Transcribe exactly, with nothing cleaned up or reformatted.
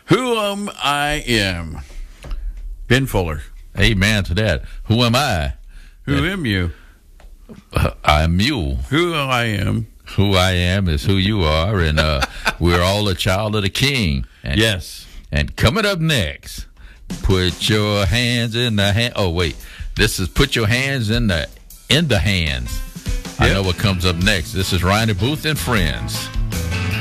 Who am I am? Ben Fuller. Amen to that. Who am I? Who That- am you? Uh, I'm you. Who I am? Who I am is who you are, and uh, we're all a child of the King. And, Yes. And coming up next, put your hands in the hand. Oh wait, this is put your hands in the in the hands. I Yep. know what comes up next. This is Ryan Booth and Friends.